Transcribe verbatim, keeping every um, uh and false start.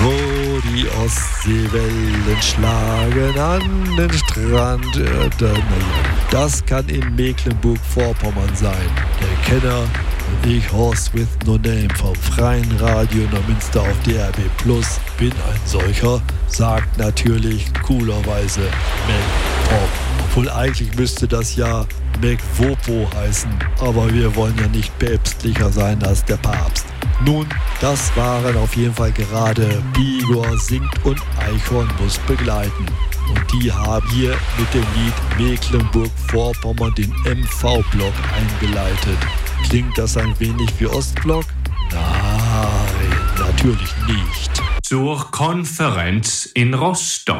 wo die Ostseewellen schlagen an den Strand. Das kann in Mecklenburg-Vorpommern sein. Der Kenner und ich, Horst with No Name vom Freien Radio Neumünster auf D R B Plus, bin ein solcher, sagt natürlich coolerweise MacPop. Obwohl eigentlich müsste das ja MacWopo heißen, aber wir wollen ja nicht päpstlicher sein als der Papst. Nun, das waren auf jeden Fall gerade Igor singt und Eichhorn muss begleiten. Und die haben hier mit dem Lied Mecklenburg-Vorpommern den M V-Block eingeleitet. Klingt das ein wenig wie Ostblock? Nein, natürlich nicht. Zur Konferenz in Rostock.